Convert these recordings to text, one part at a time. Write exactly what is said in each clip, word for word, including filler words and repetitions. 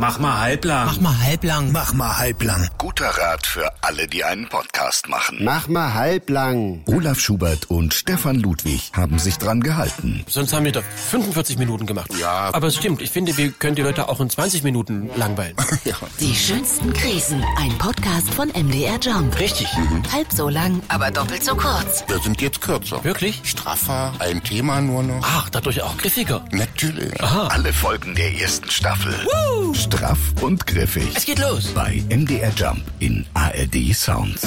Mach mal halblang. Mach mal halblang. Mach mal halblang. Guter Rat für alle, die einen Podcast machen. Mach mal halblang. Olaf Schubert und Stefan Ludwig haben sich dran gehalten. Sonst haben wir doch fünfundvierzig Minuten gemacht. Ja. Aber es stimmt, ich finde, wir können die Leute auch in zwanzig Minuten langweilen. Ja. Die schönsten Krisen. Ein Podcast von M D R Jump. Richtig. Mhm. Halb so lang, aber doppelt so kurz. Wir sind jetzt kürzer. Wirklich? Straffer, ein Thema nur noch. Ach, dadurch auch griffiger. Natürlich. Aha. Alle Folgen der ersten Staffel. Woo! Straff und griffig. Es geht los. Bei M D R Jump in A R D Sounds.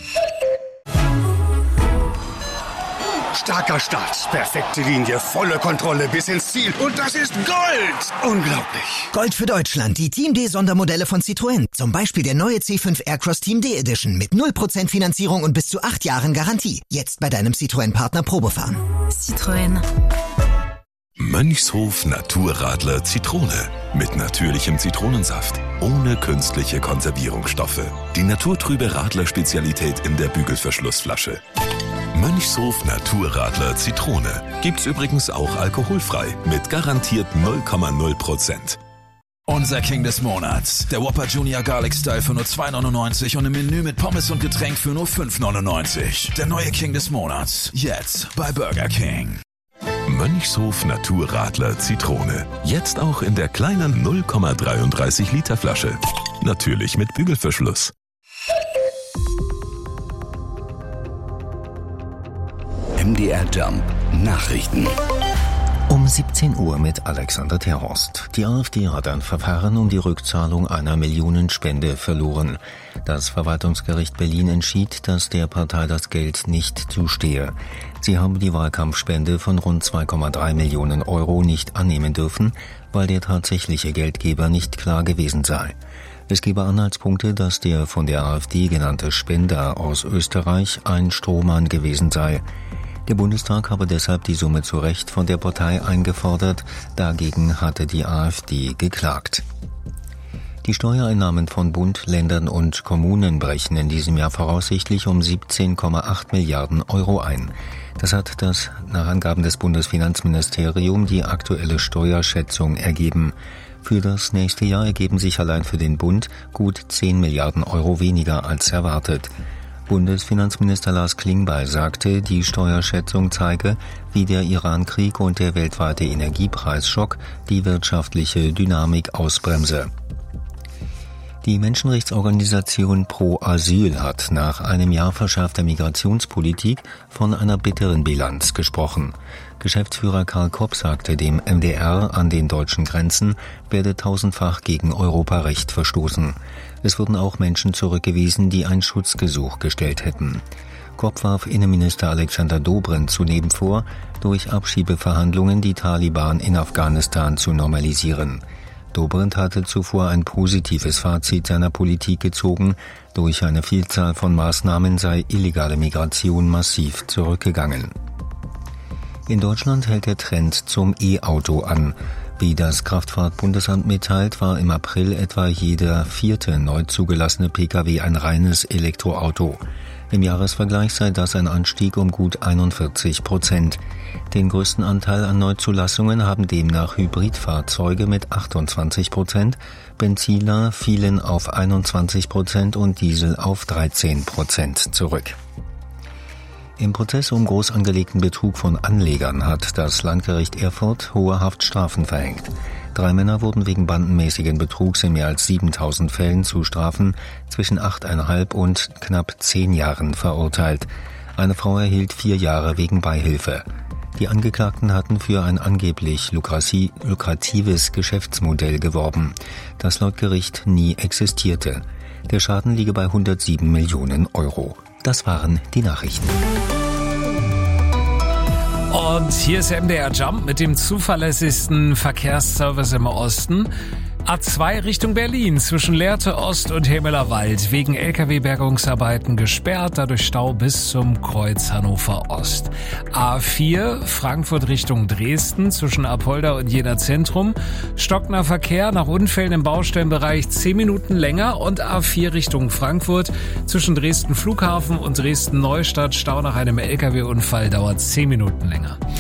Starker Start, perfekte Linie, volle Kontrolle bis ins Ziel. Und das ist Gold! Unglaublich. Gold für Deutschland, die Team D Sondermodelle von Citroën. Zum Beispiel der neue C fünf Aircross Team D Edition mit null Prozent Finanzierung und bis zu acht Jahren Garantie. Jetzt bei deinem Citroën-Partner Probefahren. Citroën. Mönchshof Naturradler Zitrone. Mit natürlichem Zitronensaft. Ohne künstliche Konservierungsstoffe. Die naturtrübe Radler-Spezialität in der Bügelverschlussflasche. Mönchshof Naturradler Zitrone. Gibt's übrigens auch alkoholfrei. Mit garantiert null Komma null Prozent. Unser King des Monats. Der Whopper Junior Garlic Style für nur zwei neunundneunzig und im Menü mit Pommes und Getränk für nur fünf neunundneunzig. Der neue King des Monats. Jetzt bei Burger King. Mönchshof Naturradler Zitrone. Jetzt auch in der kleinen null Komma dreiunddreißig Liter Flasche. Natürlich mit Bügelverschluss. M D R Jump Nachrichten. Um siebzehn Uhr mit Alexander Terhorst. Die AfD hat ein Verfahren um die Rückzahlung einer Millionenspende verloren. Das Verwaltungsgericht Berlin entschied, dass der Partei das Geld nicht zustehe. Sie haben die Wahlkampfspende von rund zwei Komma drei Millionen Euro nicht annehmen dürfen, weil der tatsächliche Geldgeber nicht klar gewesen sei. Es gebe Anhaltspunkte, dass der von der AfD genannte Spender aus Österreich ein Strohmann gewesen sei. Der Bundestag habe deshalb die Summe zu Recht von der Partei eingefordert, dagegen hatte die AfD geklagt. Die Steuereinnahmen von Bund, Ländern und Kommunen brechen in diesem Jahr voraussichtlich um siebzehn Komma acht Milliarden Euro ein. Das hat das nach Angaben des Bundesfinanzministeriums die aktuelle Steuerschätzung ergeben. Für das nächste Jahr ergeben sich allein für den Bund gut zehn Milliarden Euro weniger als erwartet. Bundesfinanzminister Lars Klingbeil sagte, die Steuerschätzung zeige, wie der Iran-Krieg und der weltweite Energiepreisschock die wirtschaftliche Dynamik ausbremse. Die Menschenrechtsorganisation Pro Asyl hat nach einem Jahr verschärfter Migrationspolitik von einer bitteren Bilanz gesprochen. Geschäftsführer Karl Kopp sagte dem M D R, an den deutschen Grenzen werde tausendfach gegen Europarecht verstoßen. Es wurden auch Menschen zurückgewiesen, die ein Schutzgesuch gestellt hätten. Kopp warf Innenminister Alexander Dobrindt zudem vor, durch Abschiebeverhandlungen die Taliban in Afghanistan zu normalisieren. Dobrindt hatte zuvor ein positives Fazit seiner Politik gezogen. Durch eine Vielzahl von Maßnahmen sei illegale Migration massiv zurückgegangen. In Deutschland hält der Trend zum E-Auto an. Wie das Kraftfahrtbundesamt mitteilt, war im April etwa jeder vierte neu zugelassene Pkw ein reines Elektroauto. Im Jahresvergleich sei das ein Anstieg um gut einundvierzig Prozent. Den größten Anteil an Neuzulassungen haben demnach Hybridfahrzeuge mit achtundzwanzig Prozent, Benziner fielen auf einundzwanzig Prozent und Diesel auf dreizehn Prozent zurück. Im Prozess um groß angelegten Betrug von Anlegern hat das Landgericht Erfurt hohe Haftstrafen verhängt. Drei Männer wurden wegen bandenmäßigen Betrugs in mehr als siebentausend Fällen zu Strafen zwischen achteinhalb und knapp zehn Jahren verurteilt. Eine Frau erhielt vier Jahre wegen Beihilfe. Die Angeklagten hatten für ein angeblich lukratives Geschäftsmodell geworben, das laut Gericht nie existierte. Der Schaden liege bei hundertsieben Millionen Euro. Das waren die Nachrichten. Und hier ist M D R Jump mit dem zuverlässigsten Verkehrsservice im Osten. A zwei Richtung Berlin zwischen Lehrte Ost und Hemeler Wald wegen L K W-Bergungsarbeiten gesperrt, dadurch Stau bis zum Kreuz Hannover Ost. A vier Frankfurt Richtung Dresden zwischen Apolda und Jena Zentrum. Stockender Verkehr nach Unfällen im Baustellenbereich zehn Minuten länger und A vier Richtung Frankfurt zwischen Dresden Flughafen und Dresden Neustadt. Stau nach einem L K W-Unfall dauert zehn Minuten länger. Die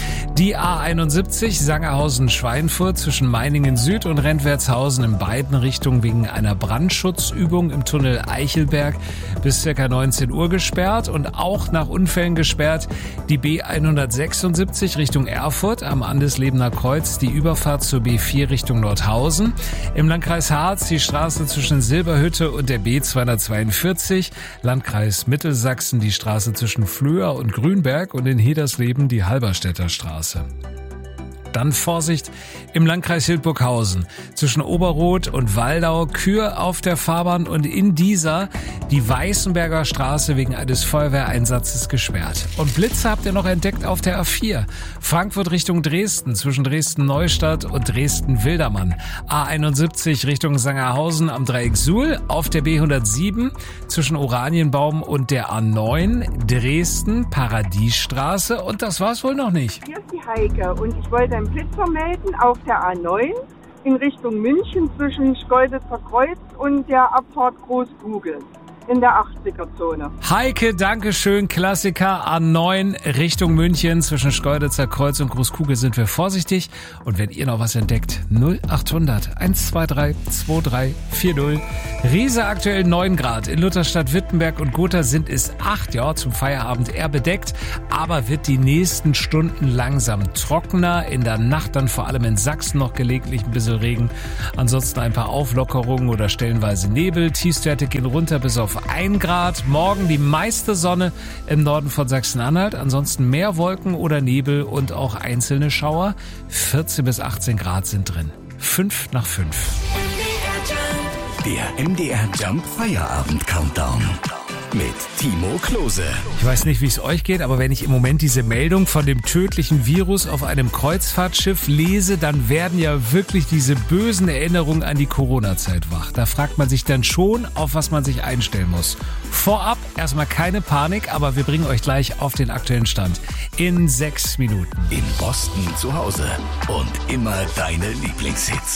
Die A einundsiebzig Sangerhausen-Schweinfurt zwischen Meiningen Süd und Rentwertshausen in beiden Richtungen wegen einer Brandschutzübung im Tunnel Eichelberg bis ca. neunzehn Uhr gesperrt und auch nach Unfällen gesperrt. Die B hundertsechsundsiebzig Richtung Erfurt am Andeslebener Kreuz, die Überfahrt zur B vier Richtung Nordhausen. Im Landkreis Harz die Straße zwischen Silberhütte und der B zweihundertzweiundvierzig. Landkreis Mittelsachsen die Straße zwischen Flöhr und Grünberg und in Hedersleben die Halberstädter Straße. Dann Vorsicht im Landkreis Hildburghausen. Zwischen Oberroth und Waldau Kür auf der Fahrbahn und in dieser die Weißenberger Straße wegen eines Feuerwehreinsatzes gesperrt. Und Blitze habt ihr noch entdeckt auf der A vier. Frankfurt Richtung Dresden zwischen Dresden-Neustadt und Dresden-Wildermann. A einundsiebzig Richtung Sangerhausen am Dreieck Suhl auf der B hundertsieben zwischen Oranienbaum und der A neun Dresden Paradiesstraße. Und das war's wohl noch nicht. Hier ist die Heike und ich wollte einen Blitzer melden auf der A neun in Richtung München zwischen Schkeuditzer Kreuz und der Abfahrt Großkugel in der achtziger-Zone. Heike, Dankeschön, Klassiker A neun Richtung München zwischen Schkeuditzer Kreuz und Großkugel sind wir vorsichtig. Und wenn ihr noch was entdeckt, null achthundert eins zwei drei zwei drei vier null. Riese aktuell neun Grad. In Lutherstadt, Wittenberg und Gotha sind es acht. Ja, zum Feierabend eher bedeckt, aber wird die nächsten Stunden langsam trockener. In der Nacht dann vor allem in Sachsen noch gelegentlich ein bisschen Regen. Ansonsten ein paar Auflockerungen oder stellenweise Nebel. Tiefstwerte gehen runter bis auf ein Grad. Morgen die meiste Sonne im Norden von Sachsen-Anhalt. Ansonsten mehr Wolken oder Nebel und auch einzelne Schauer. vierzehn bis achtzehn Grad sind drin. fünf nach fünf. Der M D R Jump Feierabend Countdown mit Timo Klose. Ich weiß nicht, wie es euch geht, aber wenn ich im Moment diese Meldung von dem tödlichen Virus auf einem Kreuzfahrtschiff lese, dann werden ja wirklich diese bösen Erinnerungen an die Corona-Zeit wach. Da fragt man sich dann schon, auf was man sich einstellen muss. Vorab erstmal keine Panik, aber wir bringen euch gleich auf den aktuellen Stand in sechs Minuten. In Boston zu Hause und immer deine Lieblingshits.